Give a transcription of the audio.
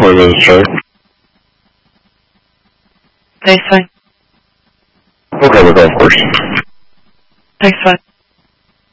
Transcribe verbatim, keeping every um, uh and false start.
twenty minutes, Charlie. Thanks, fine. Okay, the golf course. Thanks, fine.